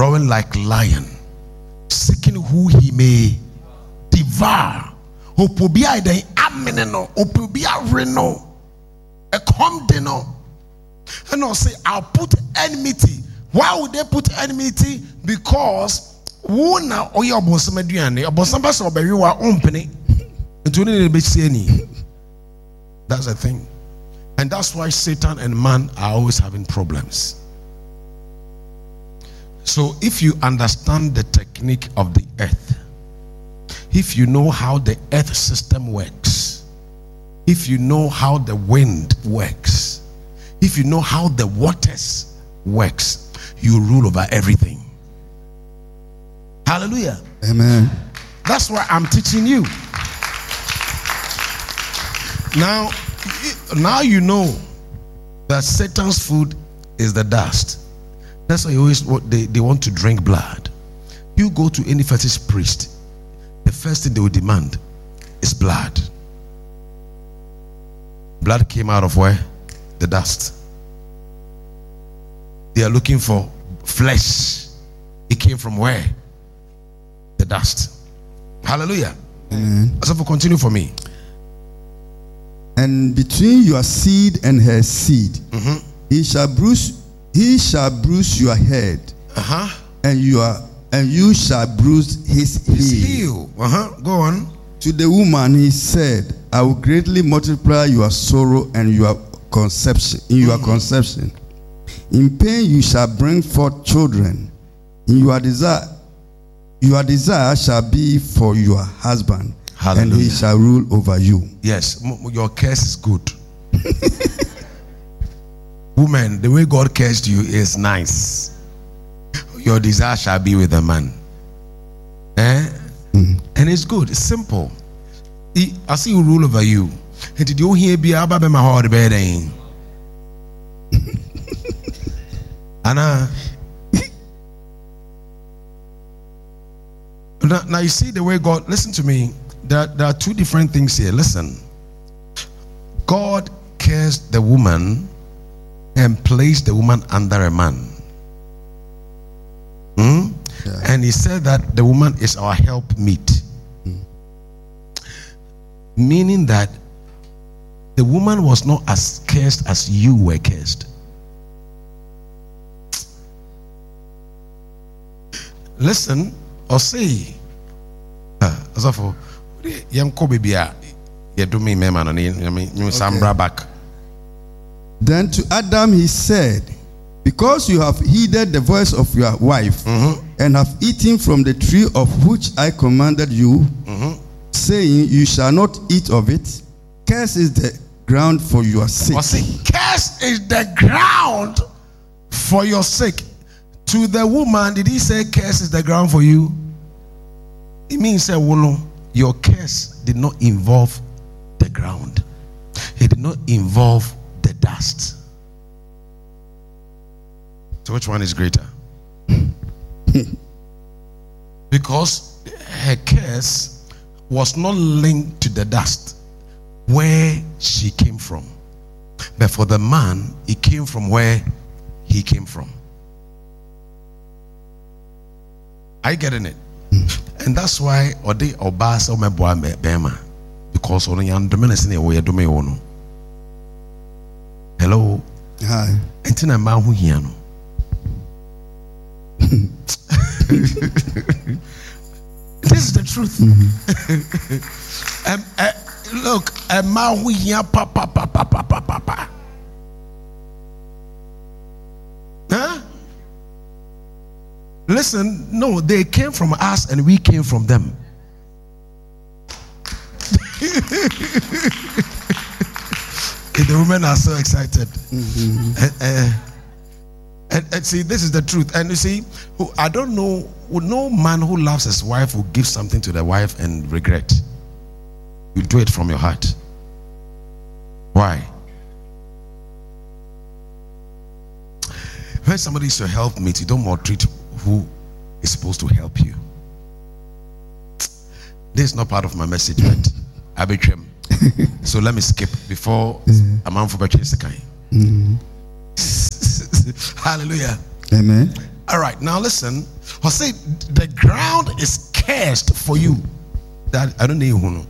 roaring like lion, seeking who he may devour. Opobia den ameneno, opobia reno, a condeno. And I'll say, I'll put enmity. Why would they put enmity? Because wona oya obonsam aduane, obonsam ba so obewe wa ompene. Ntoni ne be sieni. That's the thing. And that's why Satan and man are always having problems. So if you understand the technique of the earth, if you know how the earth system works, if you know how the wind works, if you know how the waters works, you rule over everything. Hallelujah. Amen. That's why I'm teaching you. Now you know that Satan's food is the dust. That's why they want to drink blood. You go to any fetish priest, the first thing they will demand is blood. Blood came out of where? The dust. They are looking for flesh. It came from where? The dust. Hallelujah. Amen. So continue for me. And between your seed and her seed, he shall bruise your head, and you shall bruise his heel. Go on. To the woman he said, I will greatly multiply your sorrow and your conception. In pain you shall bring forth children. In your desire shall be for your husband. Hallelujah. And he shall rule over you. Yes, your curse is good. Woman, the way God cursed you is nice. Your desire shall be with a man. And it's good, it's simple. I see you rule over you. And did you hear be about my heart bed? Anna. Now you see the way God, listen to me. There are two different things here. Listen. God cursed the woman and placed the woman under a man. Yeah. And he said that the woman is our helpmeet. Meaning that the woman was not as cursed as you were cursed. Listen or say, then to Adam he said, because you have heeded the voice of your wife and have eaten from the tree of which I commanded you, saying, you shall not eat of it, cursed is the ground for your sake. Cursed is the ground for your sake. To the woman, did he say curse is the ground for you? It means your curse did not involve the ground. It did not involve the dust. So which one is greater? Because her curse was not linked to the dust where she came from. But for the man, it came from where he came from. Are you getting it? And that's why Ode Obasa Omeboa Bema. Because only Andomenes way do me ono. Hello. Hi. Entina ma hu hia no. This is the truth. Look, a ma hu hia pa. Huh? Listen, no, they came from us and we came from them. The women are so excited. And see, this is the truth. And you see, I don't know, no man who loves his wife will give something to the wife and regret. You do it from your heart. Why? When somebody is your helpmate, you don't maltreat who is supposed to help you. This is not part of my message, but I betray. So let me skip before a man for betray second. Hallelujah. Amen. All right, now listen. I say the ground is cursed for you. That I don't know who know.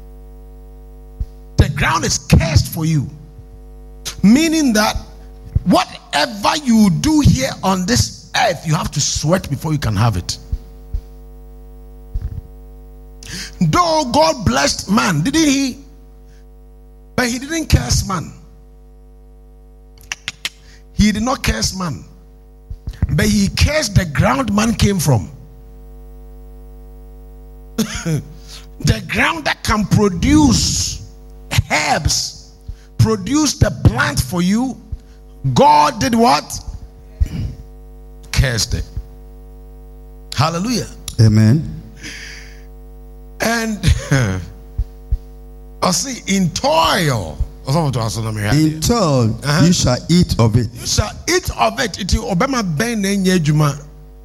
The ground is cursed for you, meaning that whatever you do here on this earth, you have to sweat before you can have it. Though God blessed man, didn't he? But he didn't curse man. He did not curse man, but he cursed the ground man came from. The ground that can produce herbs, produce the plant for you, God did what? Cursed it. Hallelujah. Amen. And I see in toil. In toil, you shall eat of it. You shall eat of it. It will obey ben juma.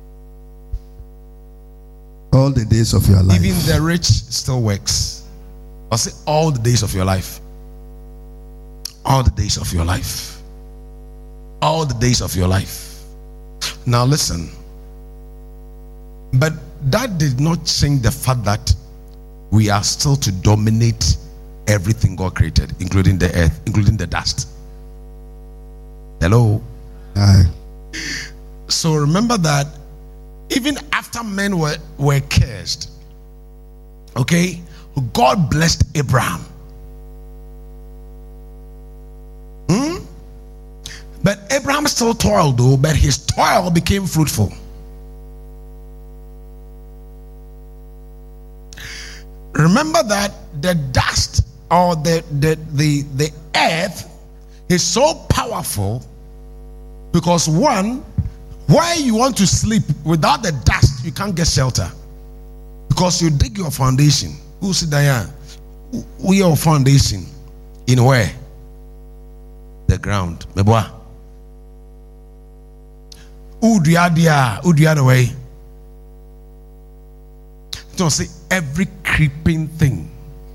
All the days of your life. Even the rich still works. I say all the days of your life. All the days of your life. All the days of your life. Now listen. But that did not change the fact that we are still to dominate everything God created, including the earth, including the dust. Hello? Aye. So remember that even after men were cursed, okay, God blessed Abraham. But Abraham still toiled though, but his toil became fruitful. Remember that the dust or the earth is so powerful because one, where you want to sleep without the dust, you can't get shelter because you dig your foundation. Who said Diane? We your foundation in where? The ground. Meboa. Udia way. Don't say every creeping thing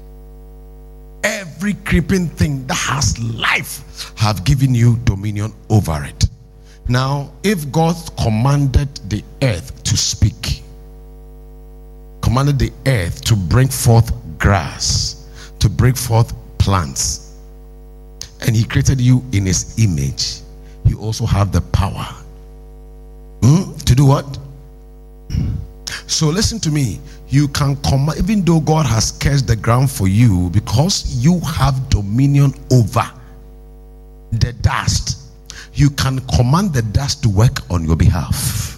that has life have given you dominion over it. Now, if God commanded the earth to speak, commanded the earth to bring forth grass, to bring forth plants, and he created you in his image, you also have the power to do what? So listen to me. You can command, even though God has cursed the ground for you, because you have dominion over the dust, you can command the dust to work on your behalf.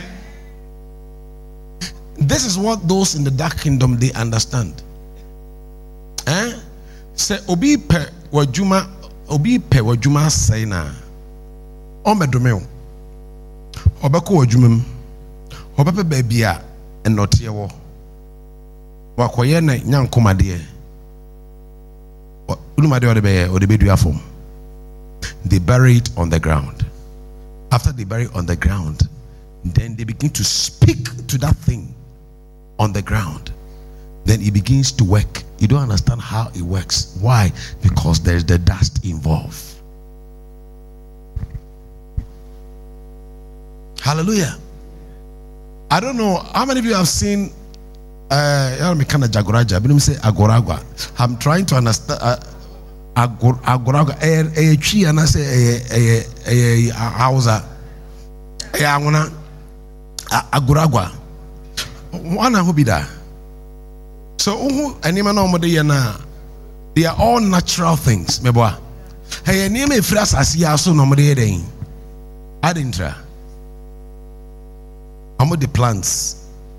This is what those in the dark kingdom, they understand. Say obi pe wajuma say na omedome obeko wajumam obepe baby a enote wo wakoye na nyankomade ulumade odebedua form. They bury it on the ground. After they bury it on the ground, then they begin to speak to that thing on the ground. Then it begins to work. You don't understand how it works. Why? Because there's the dust involved. Hallelujah. I don't know how many of you have seen I'm trying to understand agoragwa a tree and I say a hausa agoragwa one who be there. So they are all natural things. Hey, name a phrase as you also normally saying. I didn't try. I'm the plants.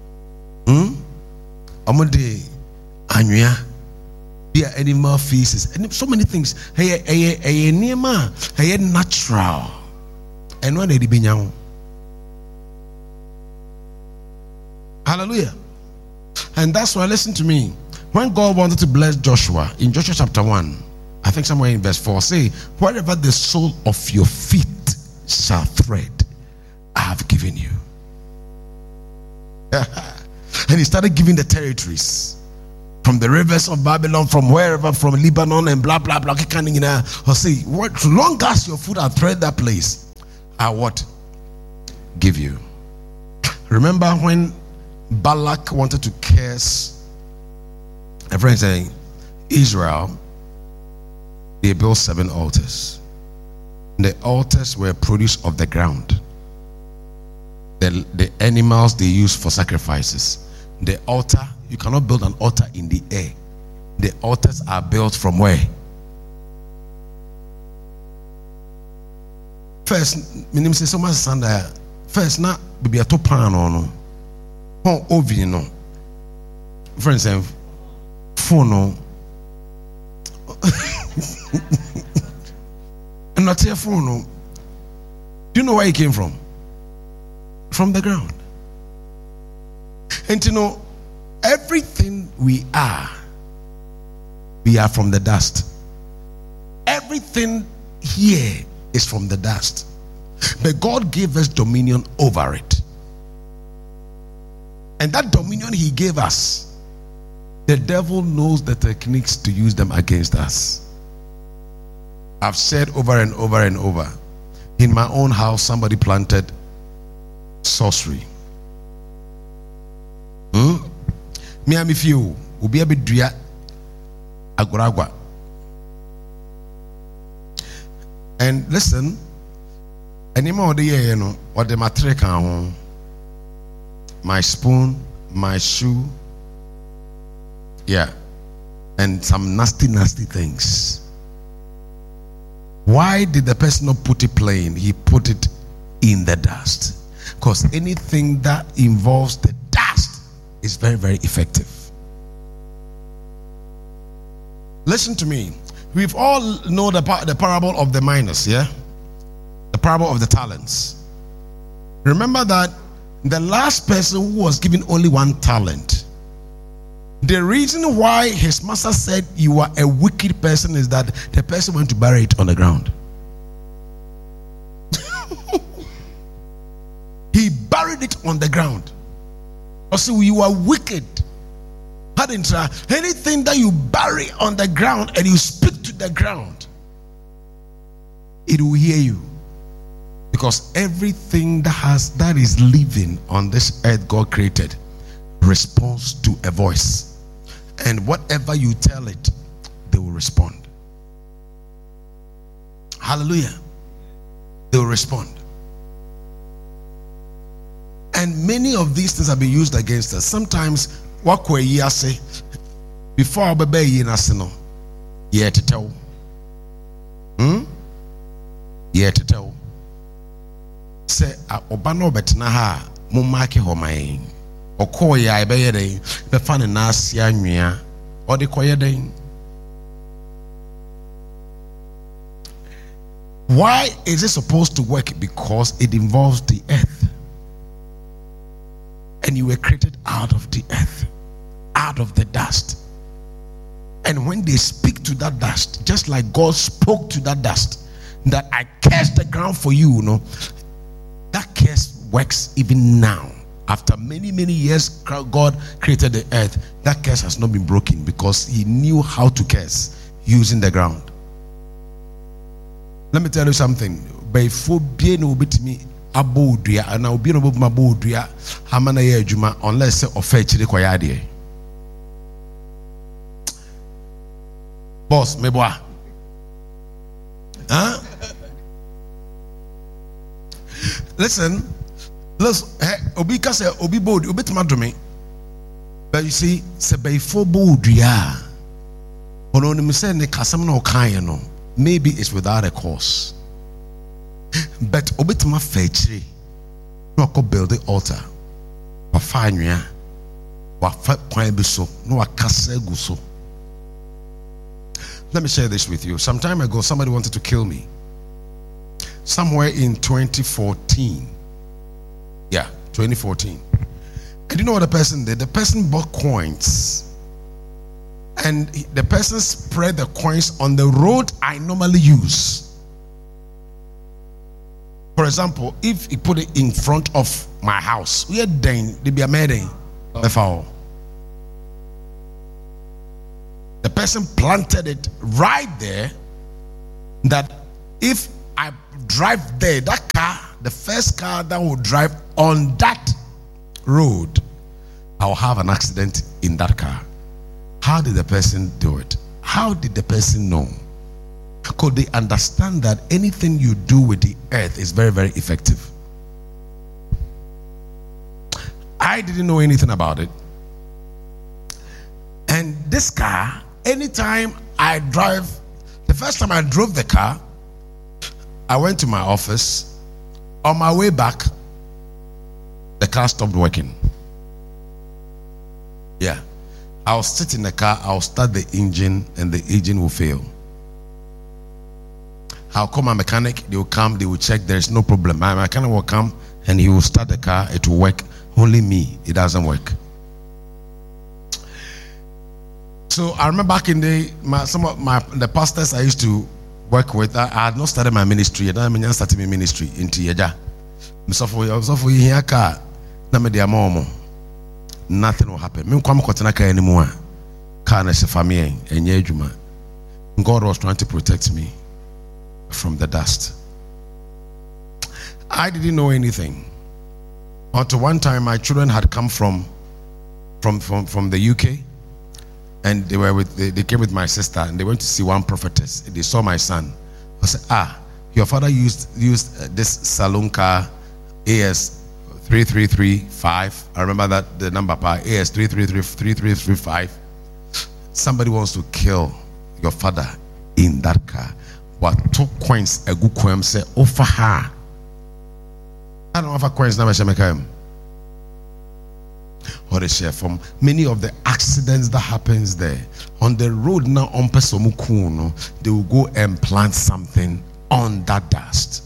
I'm the annual. They are animal feces and so many things. Hey, natural. And when they be young. Hallelujah. And that's why, listen to me. When God wanted to bless Joshua in Joshua chapter 1, I think somewhere in verse 4, say, wherever the sole of your feet shall tread, I have given you. And he started giving the territories from the rivers of Babylon, from wherever, from Lebanon and blah blah blah. Or say, what long as your foot have tread that place, I what? Give you. Remember when Balak wanted to curse a friend saying Israel, they built 7 altars. The altars were produce of the ground. The animals they used for sacrifices. The altar, you cannot build an altar in the air. The altars are built from where? First, my name is Thomas Sander. First, na bibi ato pan no. Hon ovi no. For instance, phone no. And not your phone no. Do you know where it came from? From the ground. And you know, everything we are from the dust. Everything here is from the dust. But God gave us dominion over it. And that dominion he gave us, the devil knows the techniques to use them against us. I've said over and over and over, in my own house somebody planted sorcery. Me am if you ubi abedua agoragwa. And listen, anymore the year, you know, what the matrek on my spoon, my shoe, yeah, and some nasty things. Why did the person not put it plain? He put it in the dust. Because anything that involves the dust is very, very effective. Listen to me. We've all know the parable of the minas, yeah? The parable of the talents. Remember that the last person who was given only 1 talent, the reason why his master said you are a wicked person is that the person went to bury it on the ground. He buried it on the ground. Also, you are wicked. Anything that you bury on the ground and you speak to the ground, it will hear you. Because everything that is living on this earth God created responds to a voice. And whatever you tell it, they will respond. Hallelujah. They will respond. And many of these things have been used against us. Sometimes, what we say before our baby in us, no, yeah, to tell, yeah, to tell. Say, Obano betna ha, mumaki homai, or call ya, I bay day, the fun and nas ya, or the koya day. Why is it supposed to work? Because it involves the earth. And you were created out of the earth, out of the dust. And when they speak to that dust, just like God spoke to that dust, that I cursed the ground for you, you know, that curse works even now. After many years God created the earth, that curse has not been broken because he knew how to curse using the ground. Let me tell you something. Before being with me, abodria and I'll be able to abodria hamana ye juma unless say ofechire kwayade. Boss, meboa. Huh? Listen, Obika say Obi bold, Obi me. But you see, say before bodria. Ono ni say ne kasam na okan no. Maybe it's without a cause. But obituma fechiri no ko build the altar. Wa fa anwea. Wa fa kwan bi so, no wa kasa gu so. Let me share this with you. Some time ago somebody wanted to kill me. Somewhere in 2014. Yeah, 2014. And you know what the person did? The person bought coins. And the person spread the coins on the road I normally use. For example, if he put it in front of my house, we are then they be a meeting. The person planted it right there, that if I drive there, that car, the first car that will drive on that road, I'll have an accident in that car. How did the person do it? How did the person know? Because they understand that anything you do with the earth is very, very effective. I didn't know anything about it. And this car, anytime I drive, the first time I drove the car, I went to my office. On my way back, the car stopped working. Yeah. I'll sit in the car, I'll start the engine, and the engine will fail. I'll call my mechanic, they will come, they will check, there is no problem. My mechanic will come and he will start the car, it will work. Only me, it doesn't work. So I remember back in the some of the pastors I used to work with, I had not started my ministry. I didn't start my ministry in Tiaja. Nothing will happen. God was trying to protect me from the dust. I didn't know anything. Until one time my children had come from the UK, and they came with my sister, and they went to see one prophetess. They saw my son. I said, your father used this saloon car, AS 3335. I remember that the number AS 3335. Somebody wants to kill your father in that car. But 2 coins a good coin say offer her. I don't have a coins now. Or they share from many of the accidents that happens there on the road now on Pesomukuno, they will go and plant something on that dust.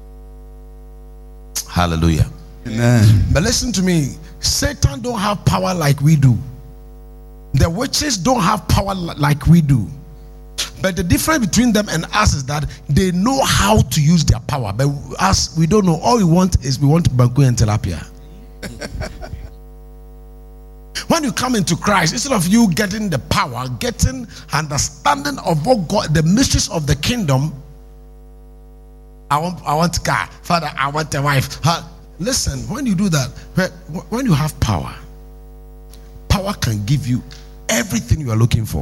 Hallelujah. Amen. But listen to me, Satan don't have power like we do. The witches don't have power like we do. But the difference between them and us is that they know how to use their power. But us, we don't know. All we want banku and tilapia. When you come into Christ, instead of you getting the power, getting understanding of what God, the mysteries of the kingdom, I want a car, Father, I want a wife. Listen, when you do that, when you have power, power can give you everything you are looking for.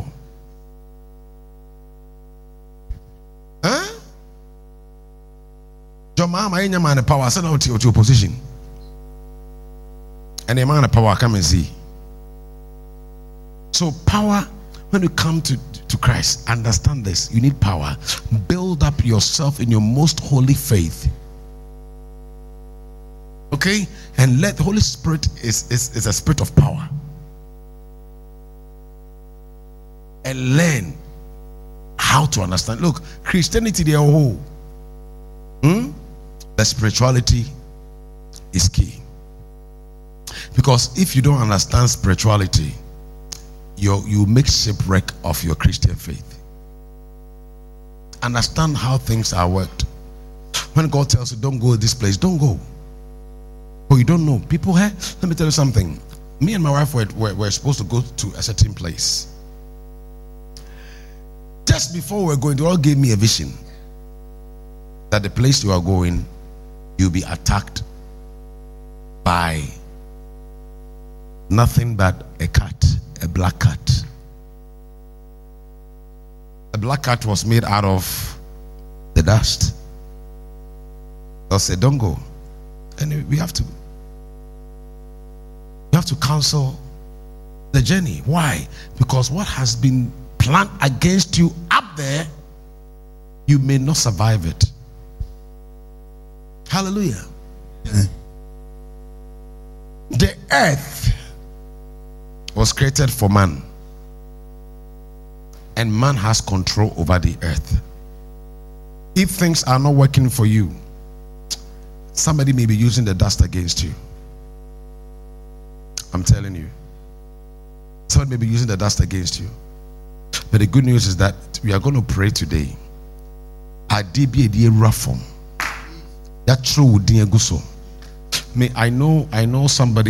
Your mama ain't your man of power, send out to your position. And a man of power, come and see. So power, when you come to Christ, understand this. You need power. Build up yourself in your most holy faith. Okay? And let the Holy Spirit is a spirit of power. And learn how to understand. Look, Christianity, they are whole. The spirituality is key. Because if you don't understand spirituality, you make shipwreck of your Christian faith. Understand how things are worked. When God tells you don't go to this place, don't go. But you don't know. People, let me tell you something. Me and my wife were supposed to go to a certain place. Just before we were going, they all gave me a vision that the place you are going, you'll be attacked by nothing but a cat, a black cat. A black cat was made out of the dust. They'll say, don't go. And we have to cancel the journey. Why? Because what has been planned against you up there, you may not survive it. Hallelujah. The earth was created for man, and man has control over the earth. If things are not working for you, somebody may be using the dust against you. I'm telling you, somebody may be using the dust against you. But the good news is that we are going to pray today. That true guso. Me, I know somebody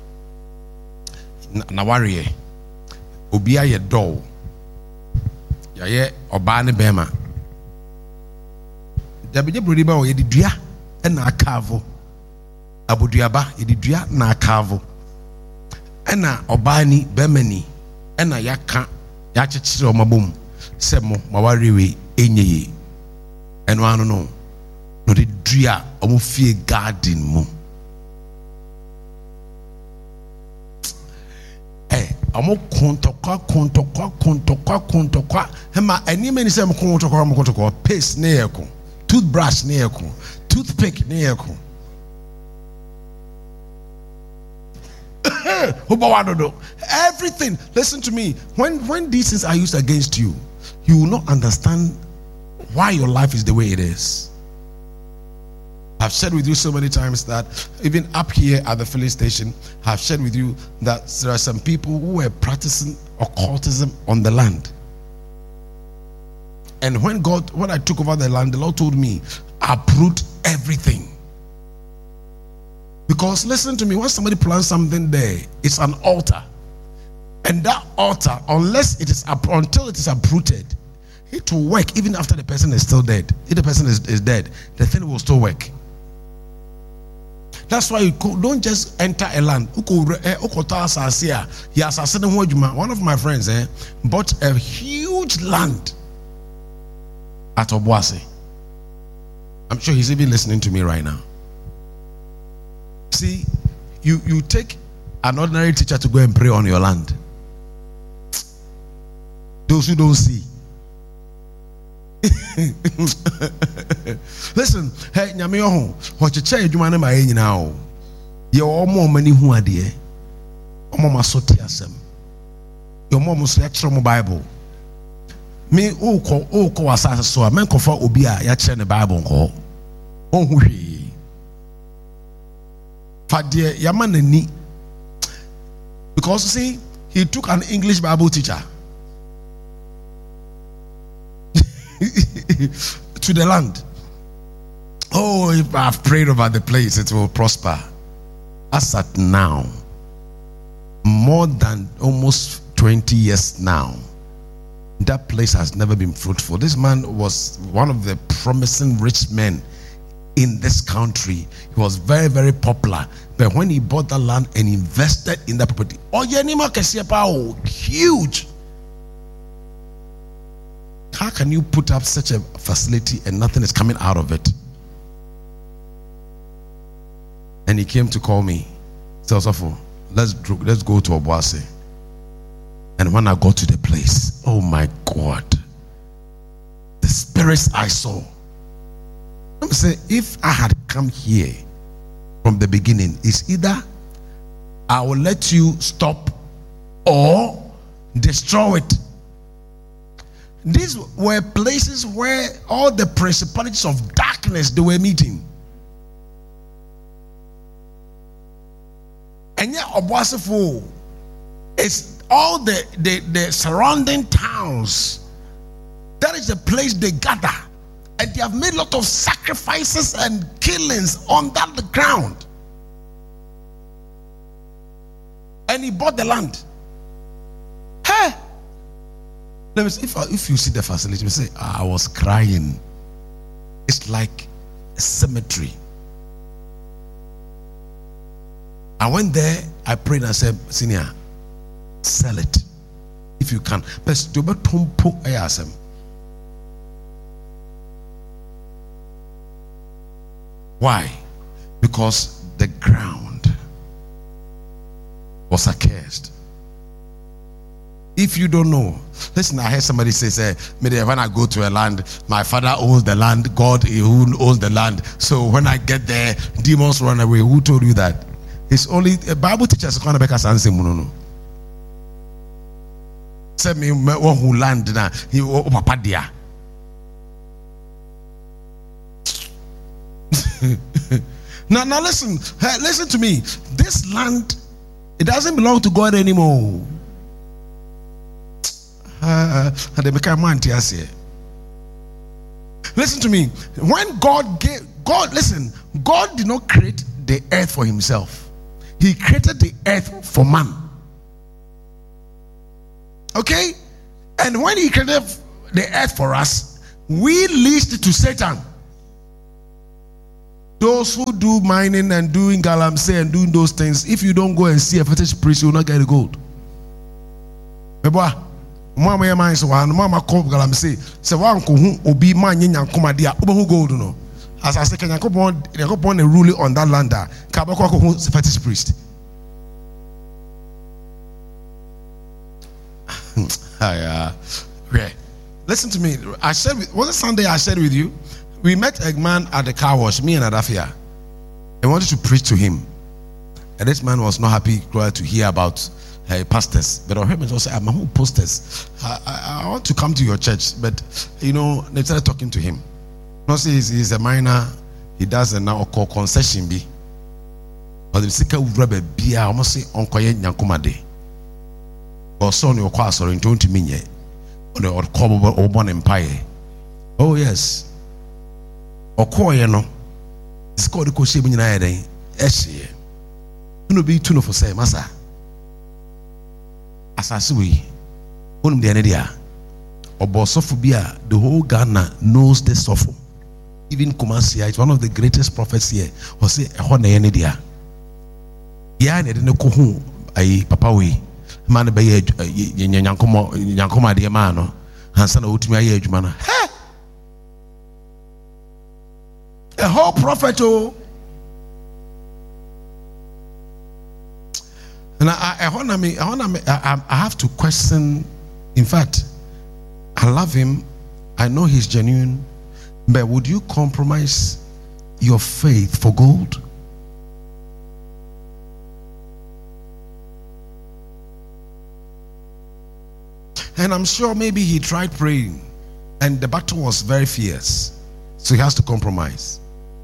Nawari Obia ye do Yaye Obani Bema. Dabija Brudiba or Yedidria and Nakavo Abudiaba Yedidria Nakavo ena obani bemani ena yaka yachichire omabom se mo mawarewe enye eno anu no no de dua omo fie garden mu omo kontokwa hema eni meni se mo kontokwa paste ne yeko toothbrush ne yeko toothpick ne yeko everything. Listen to me. When these things are used against you, you will not understand why your life is the way it is. I've shared with you so many times that even up here at the filling station, I've shared with you that there are some people who were practicing occultism on the land. And when I took over the land, the Lord told me, uproot everything. Because listen to me, when somebody plants something there, it's an altar. And that altar, until it is uprooted, it will work even after the person is still dead. If the person is dead, the thing will still work. That's why you don't just enter a land. One of my friends bought a huge land at Obuasi. I'm sure he's even listening to me right now. See, you take an ordinary teacher to go and pray on your land. Those who don't see. Listen, hey, Nyamiyo, what you say, you man, my now. You're all more money who are there. Mama Sotiasem. Your mom was lecture on Bible. Me, call us so a man confer Obia, yatchen the Bible call. Oh, we. Fadia Yamanani, because you see, he took an English Bible teacher to the land. Oh, if I've prayed over the place, it will prosper. As at now, more than almost 20 years now, that place has never been fruitful. This man was one of the promising rich men in this country. He was very, very popular. But when he bought the land and invested in that property, huge. How can you put up such a facility and nothing is coming out of it? And he came to call me. So, let's go to Obuasi. And when I got to the place, oh my God, the spirits I saw. I'm saying, if I had come here from the beginning, it's either I will let you stop or destroy it. These were places where all the principalities of darkness, they were meeting. And yet Obuasi, it's all the surrounding towns. That is the place they gather. And they have made a lot of sacrifices and killings on that ground. And he bought the land. Hey! Let me see, if you see the facility, you say, I was crying. It's like a cemetery. I went there, I prayed and I said, Senior, sell it if you can. But why? Because the ground was accursed. If you don't know, listen, I heard somebody say, when I go to a land, my father owns the land, God who owns the land. So when I get there, demons run away. Who told you that? It's only a Bible teacher going to make us answer. No. Say me one who land now. He papa dia. Now listen to me. This land, it doesn't belong to God anymore. Listen to me. When God did not create the earth for himself. He created the earth for man. Okay? And when he created the earth for us, we leased it to Satan. Those who do mining and doing galamsey and doing those things, if you don't go and see a fetish priest, you will not get the gold. Mama ya man so one mama call galamsey say one ko hu obi man nyankoma dia obehu gold no. As I say Yankopon a ruling on that land that Kabako ko hu fetish priest. Listen to me. I shared was it Sunday I shared with you? We met a man at the car wash, me and Adafia. I wanted to preach to him. And this man was not happy to hear about pastors. But I heard him say, I'm a pastors. I want to come to your church. But, they started talking to him. No, he's a minor. He does a now called concession B. But the sicker would rub a beer, almost say, Uncle Yankumade. Or son, your class or in 20 minutes. Or call or one empire. Oh, yes. Okoye no it's called the koshe bi nyina yeden ehye no bi tu no for say masa asase we onum de ne dia obosofo bi a the whole Ghana knows this sofo, even Kumasi is one of the greatest prophets here or say ehon na ye ne dia ya ne de ne ko hu ai papa we man be ye nyankoma de ma no hansa na otumi aye adwuma no a whole prophet, and I have to question. In fact, I love him. I know he's genuine, but would you compromise your faith for gold? And I'm sure maybe he tried praying, and the battle was very fierce, so he has to compromise.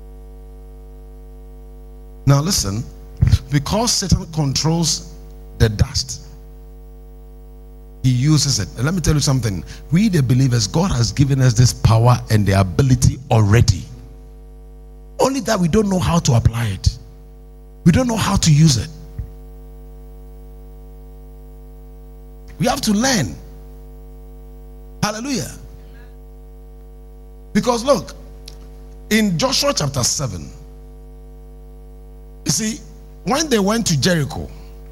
Now listen, because Satan controls the dust, he uses it. And let me tell you something. We the believers, God has given us this power and the ability already. Only that we don't know how to apply it. We don't know how to use it. We have to learn. Hallelujah. Because look, in Joshua chapter 7, you see, when they went to Jericho,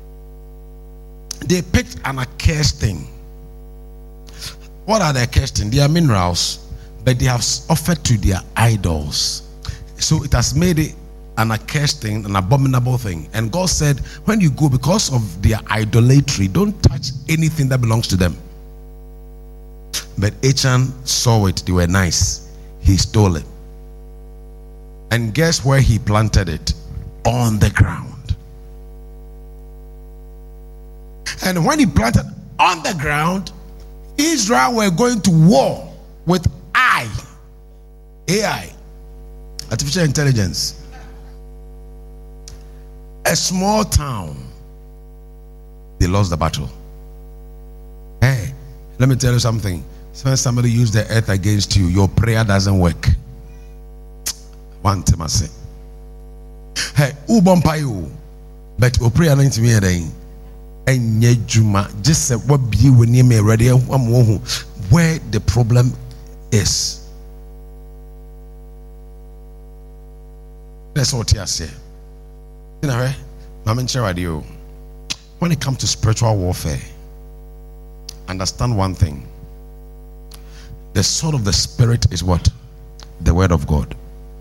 they picked an accursed thing. What are the accursed things? They are minerals, but they have offered to their idols. So it has made it an accursed thing, an abominable thing. And God said, when you go, because of their idolatry, don't touch anything that belongs to them. But Achan saw it, they were nice. He stole it. And guess where he planted it? On the ground. And when he planted on the ground, Israel were going to war with AI, artificial intelligence. A small town, they lost the battle. Hey, let me tell you something. When somebody used the earth against you, your prayer doesn't work. One time I say, hey, ubompayo, but o prayer not to me then. Enye juma, just say what be when you may ready where the problem is. That's what I say. You know, Mama Charadio. When it comes to spiritual warfare, understand one thing. The sword of the Spirit is what? The word of God.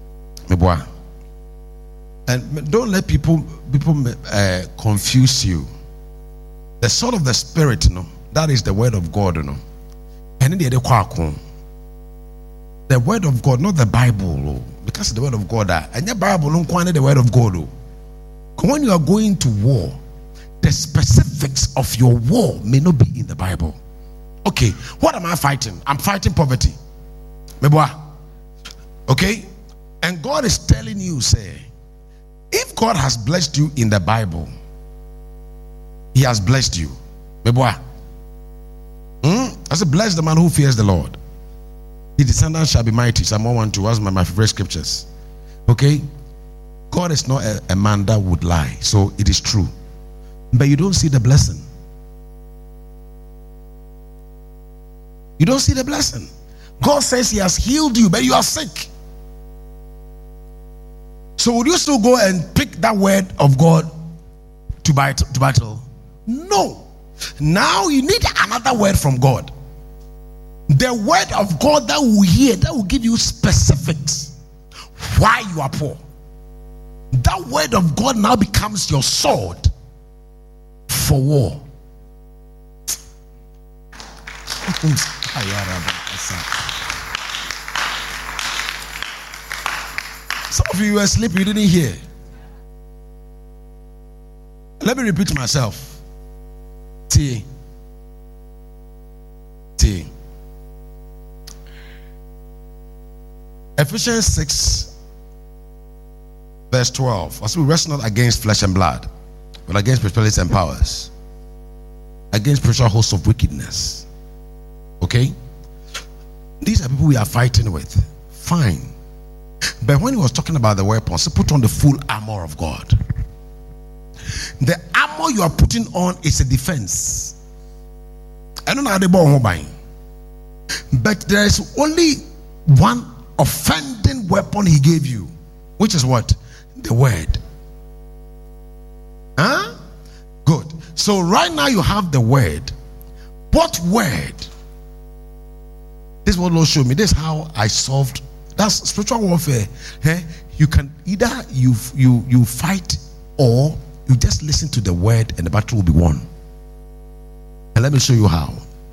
And don't let people confuse you. The sword of the Spirit, that is the word of God, And the word of God, not the Bible, because the word of God, and your Bible don't quite the word of God. When you are going to war, the specifics of your war may not be in the Bible. Okay, what am I fighting? I'm fighting poverty. Okay? And God is telling you, say, if God has blessed you in the Bible, He has blessed you. I said, bless the man who fears the Lord. His descendants shall be mighty. Psalm 112 was my favorite scriptures. Okay? God is not a man that would lie. So it is true. But you don't see the blessing. You don't see the blessing. God says He has healed you, but you are sick. So would you still go and pick that word of God to battle? No. Now you need another word from God. The word of God that will hear, that will give you specifics why you are poor. That word of God now becomes your sword for war. Some of you were asleep, you didn't hear. Let me repeat myself. T. Ephesians 6 verse 12. As we wrestle not against flesh and blood, but against principalities and powers, against spiritual hosts of wickedness. Okay? These are people we are fighting with. Fine. But when he was talking about the weapons, he put on the full armor of God. The armor you are putting on is a defense. I don't know how they born home buying. But there is only one offending weapon he gave you, which is what? The word. Huh? Good. So right now you have the word. What word? This is what Lord showed me. This is how I solved. That's spiritual warfare. You can either you fight, or you just listen to the word and the battle will be won. And let me show you how.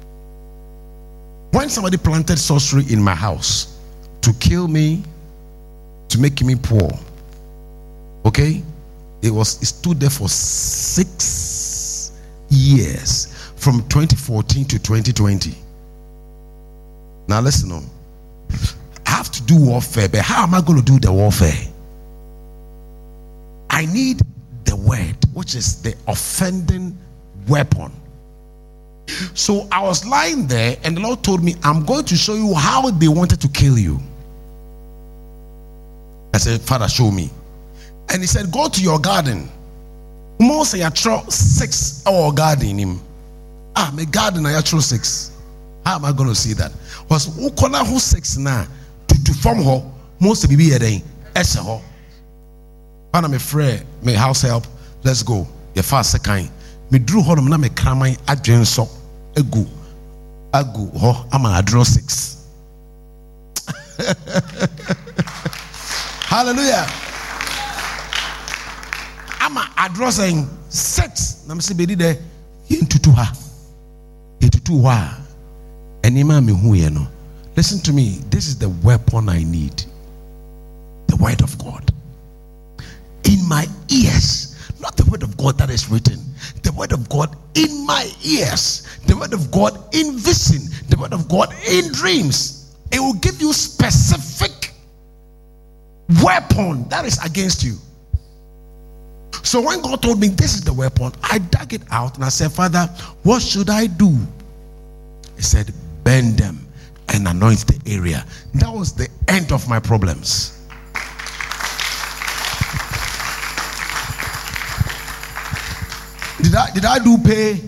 When somebody planted sorcery in my house to kill me, to make me poor, okay, it stood there for 6 years, from 2014 to 2020. Now listen on. I have to do warfare, but how am I going to do the warfare? I need the word, which is the offending weapon. So I was lying there, and the Lord told me, I'm going to show you how they wanted to kill you. I said, Father, show me. And he said, go to your garden. Most say I throw 6 our garden him. My garden I throw 6. How am I going to see that? Was ukona who 6 now to form her most be here then ese ho. Pana me frere me house help. Let's go. The first second. Me drew ho na me kraman adwen so agu ho ama I draw 6. Hallelujah. Ama I draw saying 6. Na me say be there yentutu ha. Yentutu ha. Listen to me. This is the weapon I need. The word of God. In my ears. Not the word of God that is written. The word of God in my ears. The word of God in vision. The word of God in dreams. It will give you specific weapon that is against you. So when God told me this is the weapon, I dug it out and I said, Father, what should I do? He said, bend them and anoint the area. That was the end of my problems. Did I do pay?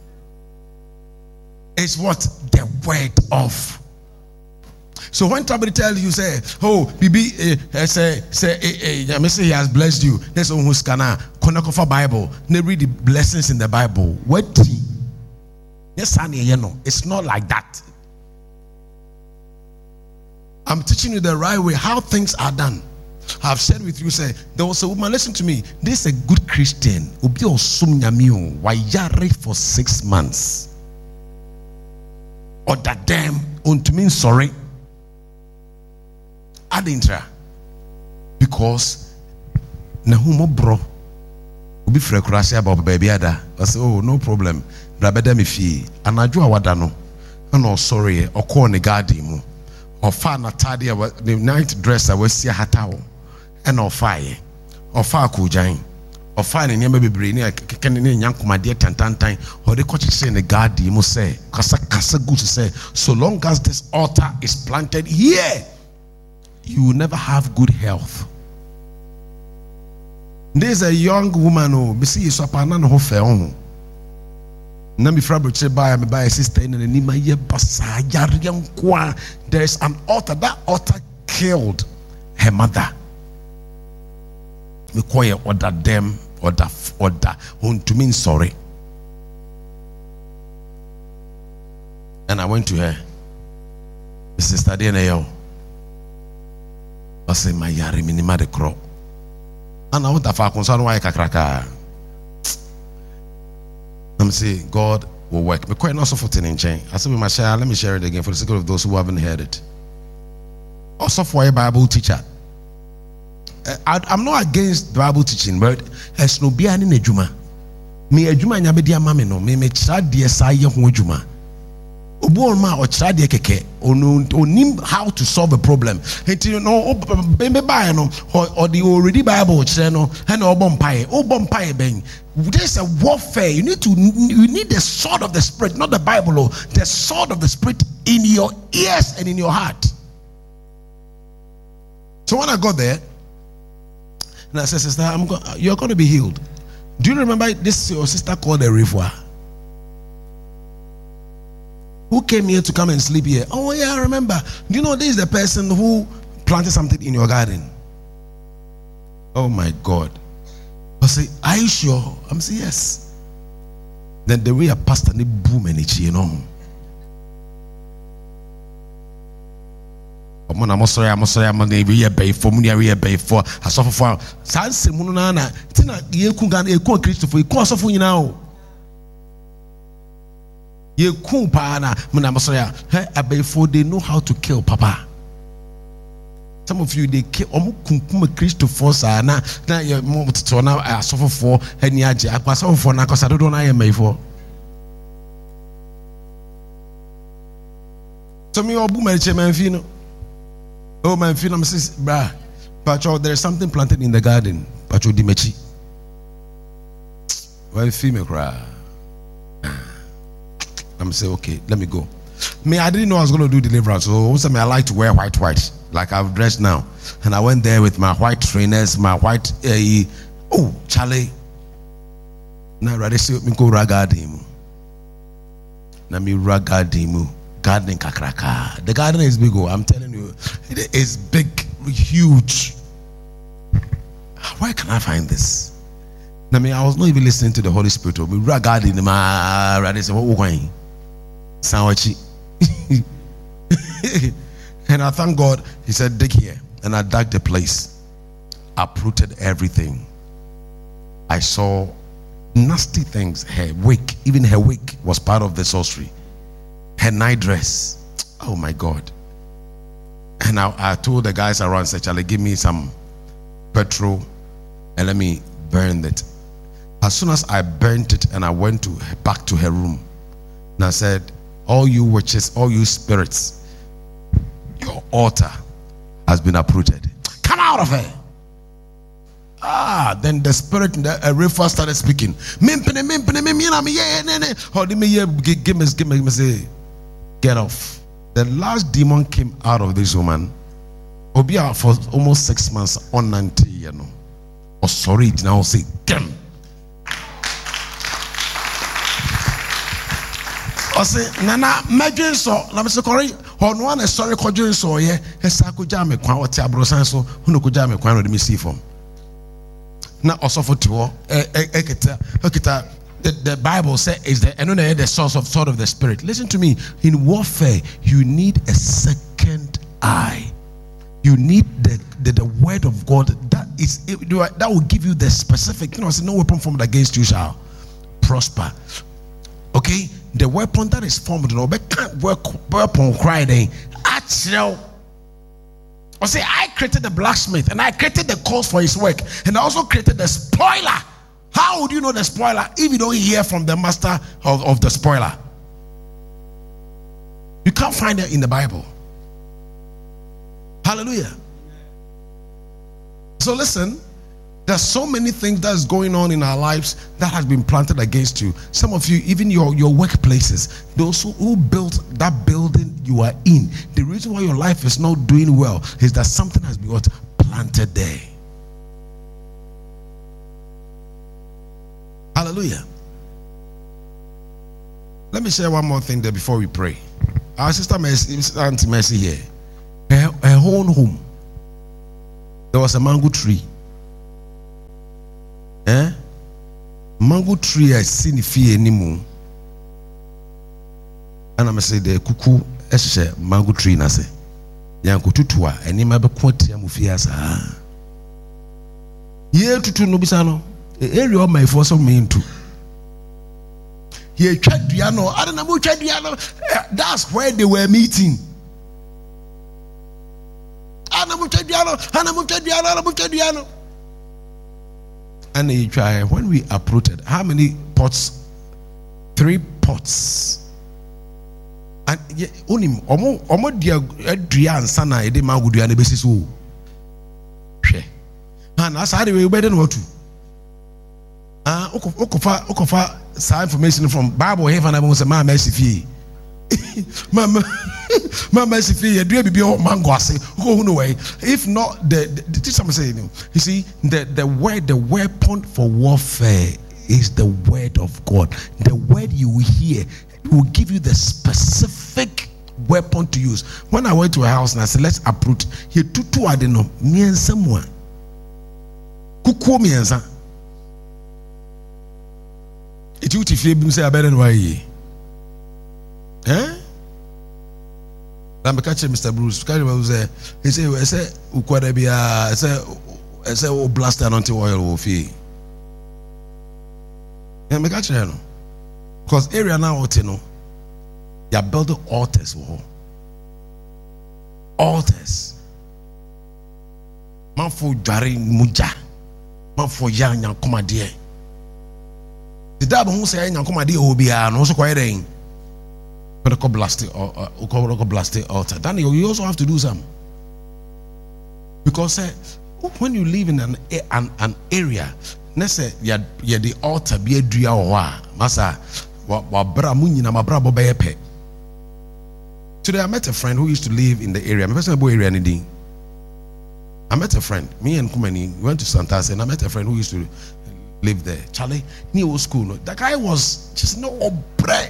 It's what? The word of. So when somebody tells you, say, oh, Bibi, say, he has blessed you. That's on who's gonna connect Bible. They read the blessings in the Bible. What? Yes, it's not like that. I'm teaching you the right way, how things are done. I've shared with you, say, there was a woman, listen to me, this is a good Christian, for 6 months. Or that damn, to mean sorry. Adintra. Because, Nahumo bro, ubi frekurasi about baby ada. I say, oh, no problem. Brabeda mi fi. Anajua wadano. No sorry, or call ne garden. Or far Natadia, the night dress I was see hatao, and or fire, or far kujain, or fine and yammy brain, can in young my dear tantan, or the coach say in the garden, you must say, Casa good to say, so long as this altar is planted here, you will never have good health. There's a young woman who, be see, so panan ho fair. There is an altar. That altar killed her mother. me call you order them, order, to mean sorry. And I went to her, Sister Danayo. I say, my yari minima de crow. And I want to find concern why kakraka. I'm saying, God will work. Me quite not so for in chain. I said, my share, let me share it again for the sake of those who haven't heard it. Also, for a Bible teacher. I'm not against Bible teaching, but as no be any juma. Me a juma nyabedia mame no, me chad de say ho juma. Obo ma o chad de keke, onim how to solve a problem. Until no be buy no or the already Bible no and obom pae ben. There's a warfare. You need the sword of the Spirit, not the Bible, the sword of the Spirit in your ears and in your heart. So when I got there, and I said, sister, you're going to be healed. Do you remember this your sister called a Revoir? Who came here to come and sleep here? Oh yeah, I remember. Do you know this is the person who planted something in your garden? Oh my God. I say, are you sure? I'm saying yes. Then the way a pastor ni boom and you know. I'm sorry, I'm here pay for money, here pay for I suffer for Sans Munana, Tina, you can go Christopher, you call for you now. You cool pana, Munamosoya, I pay for they know how to kill Papa. Some of you they kill Christopher, Sana, now you're more to now I suffer for any yaji, I pass over for Nakos, I don't know I am made for. Some of you are boom and Chemanfino. Oh, my film says, brah, Pacho, there is something planted in the garden. Pacho Dimechi. Well, female cry. I'm saying, okay, let me go. Me, I didn't know I was going to do deliverance. So also, I like to wear white, like I've dressed now. And I went there with my white trainers, my white, oh, Charlie. Now, rather say, me go ragadimu. Now, me ragadimu. Gardening kakraka. The garden is big. I'm telling you, it is big, huge. Where can I find this? I mean, I was not even listening to the Holy Spirit. We were gardening my rather say, what we're going? Sandwichy. And I thank God. He said, dig here, and I dug the place, uprooted everything. I saw nasty things. Her wig, even her wig, was part of the sorcery. Her night dress, oh my God. And I told the guys around, said, Charlie, give me some petrol and let me burn it. As soon as I burnt it and I went back to her room, and I said, all you witches, all you spirits, your altar has been uprooted. Come out of her. Then the spirit in the river started speaking. Get off. The last demon came out of this woman. Obia for almost 6 months on 90, you know. Oh, sorry, now say, damn. I say, Nana, imagine so. Let me say, Corey, on one is sorry, Kojo, so yeah, a Sako Jame, Quan, Tabro so, who no Kujame, Quan, let me see from. Now, also for two, the Bible says is the source of sword of the Spirit. Listen to me. In warfare, you need a second eye. You need the word of God that will give you the specific. You know, no weapon formed against you shall prosper. Okay, the weapon that is formed, no, but can't weapon cry then. Actually, I say I created the blacksmith and I created the cause for his work, and I also created the spoiler. How would you know the spoiler if you don't hear from the master of the spoiler? You can't find it in the Bible. Hallelujah. So listen, there's so many things that's going on in our lives that has been planted against you. Some of you, even your workplaces, those who built that building you are in, the reason why your life is not doing well is that something has been planted there. Hallelujah. Let me share one more thing there before we pray. Our sister Mercy, Auntie Mercy here, her own home, there was a mango tree. mango tree I see ni fie anymore. And I'm say the kuku eshe mango tree na se. Yanko tutua eni ma be kwati amufia sa. Ye tutu no bisa no. Area of my force of me into. Ye twaduano, I don't know twaduano. That's where they were meeting. And he tried. When we uprooted, how many pots? 3 pots. And only omo dia and sana ede mangudu and basis so. And that's how we better know to. Okofa some information from Bible heaven and I say my mercy fee. Mama mercy fee you do be mango ase go no way. If not the something saying, you see the weapon for warfare is the word of God. The word you will hear will give you the specific weapon to use. When I went to a house and I said let's uproot here tutu adeno miensa mwa kukuo miensa it you tifie bi say abere no ayi I'm catching Mr. Bruce. He said, "Ukwadebia." I said, "Oh, blast anointing oil will fee." I'm catching him because area now, you know, they are building altars. Altars. Man for jari muja, man for yang komadie. The dad who say yang komadie obia no so quite rain. Blasting altar. Then you also have to do some because when you live in an area, let's say you the altar be a dria or masa wabra munyina mabra bobepe. Today I met a friend who used to live in the area. I met a friend. Me and Kumeni went to Santase and I met a friend who used to live there. Charlie, he was school. That guy was just no bread.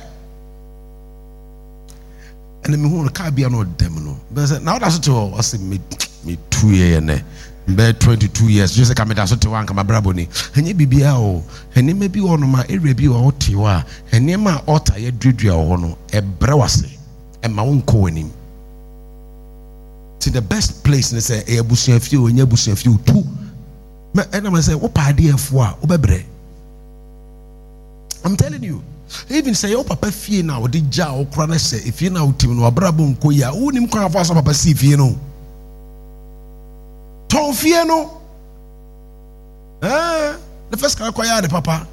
And then who can't be no demon. But now that's what I say me 2 years and 22 years. Just like I'm that's what one come braboni. And you be and you may be one of my area be or tiwa. And you my altar ye dridria or no a brawase and my own coining. See the best place in say a bush few and your bush few too. And I'm say, what idea for obebre? I'm telling you. Even say oh papa fie na odi ja okra na se ifie na utim no abrabo nko ya unim kwa afo so papa si fie no ton fie no the first car kwa ya de papa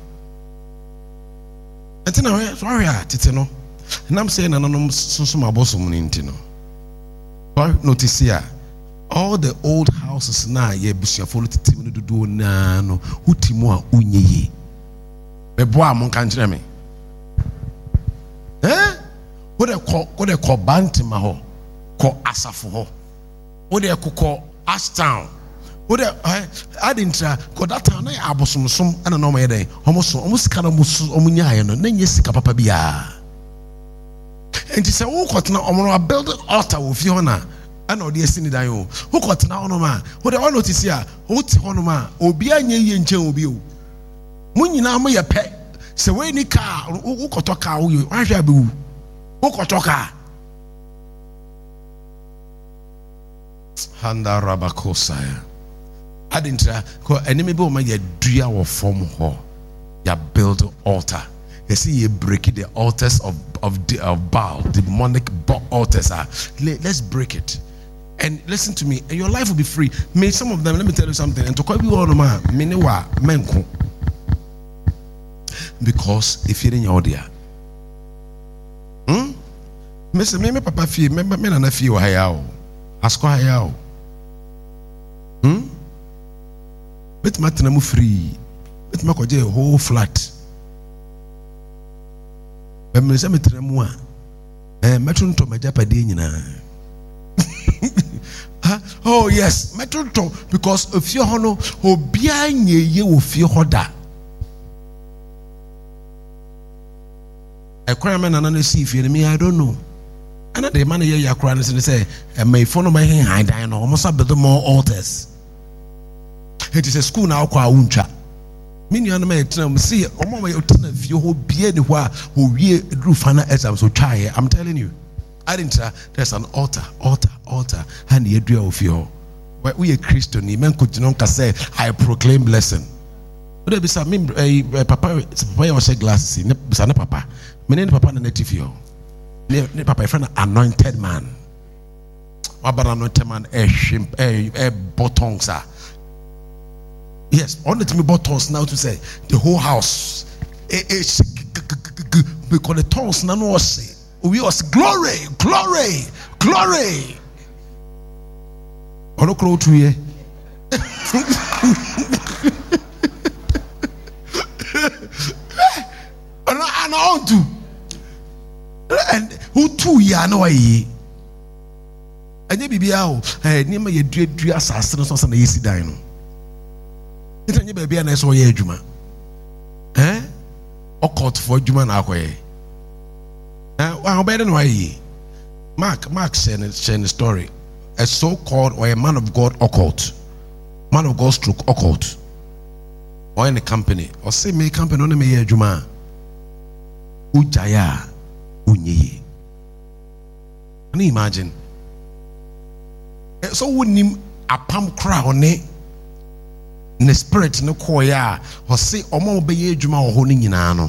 entina we so ya tete no nam say na no so mabosom ni ntino notice here all the old houses na ye busuafo tete no dudu na no utimu a unyeye bebo a mon kan kire me what they call Bantima ho, call Asafo ho, what they call Ashtown, what they adding to that town, I abosum and a normal day, almost kind of omunya, and then yes, papa bia. And he said, oh, got now, I'm going to build an altar with Fiona. I know the Sini Dayo, who got now, no man, what I notice here, who Honoma, Obia Ye and Joe. Munina, my pet. So when you car, who got a car, you I shall be who got a car. Handa Rabakosaya. I didn't call enemy bo my dria or form ho. Ya build altar. You see, you break it, the altars of Baal, demonic altars are. Let's break it. And listen to me, and your life will be free. May some of them, let me tell you something, and to call you all man, menewa menko. Because if you're in your dear, me papa fee, me na fee wa hayao, asko hayao. Bet matina mu free, bet makoje a whole flat. But me say me tremu a, metro to majapade nyina. Oh yes, metro to because if you hono obia nye ye wo fie hoda. A crime and another see if you me, I don't know. And the man here ya crying and say, may follow my hand high down almost up the more altars. It is a school now called Uncha. Minion may see a moment if you hold beard who ye Rufana as I'm so tired. I'm telling you. I didn't there's an altar, and the idea of you. Where we a Christian, men could not say, I proclaim blessing. But there be some papa was a glasses, Sana papa. Many papa native you. Papa, friend, anointed man. What about anointed man? A bottom, sir. Yes, only to me buttons now to say the whole house. Because the tongues none was say. We was glory. Ono kro to ye. And on to. And who 2 years no ye. And ye be out. Name ye dua assassin so na yesi dan no. Ita baby na so ye adwuma. Occult for adwuma na akoye. Wa better no ye. Mark sharing story. A so-called or a man of God occult. Man of God stroke occult. Or in a company. Or say me company on me ye adwuma. Ujaya unye. Can you imagine? So wouldn't apam crown ne spirit no koya or say omo be ye adwuma o ho ni nyina no